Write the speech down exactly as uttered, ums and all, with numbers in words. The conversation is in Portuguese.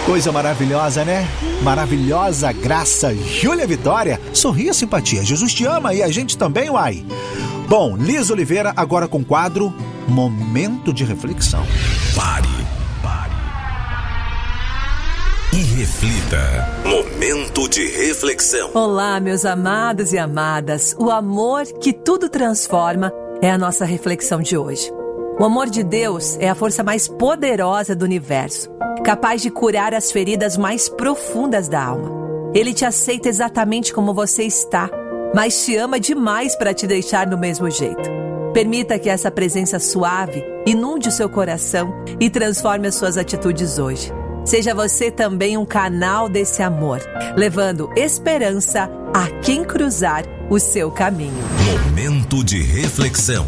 Coisa maravilhosa, né? Maravilhosa graça, Júlia Vitória. Sorria, simpatia, Jesus te ama e a gente também, uai. Bom, Liz Oliveira agora com o quadro Momento de Reflexão. Pare, pare e reflita. Momento de reflexão. Olá, meus amados e amadas. O amor que tudo transforma é a nossa reflexão de hoje. O amor de Deus é a força mais poderosa do universo, capaz de curar as feridas mais profundas da alma. Ele te aceita exatamente como você está, mas te ama demais para te deixar do mesmo jeito. Permita que essa presença suave inunde o seu coração e transforme as suas atitudes hoje. Seja você também um canal desse amor, levando esperança a quem cruzar o seu caminho. Momento de reflexão.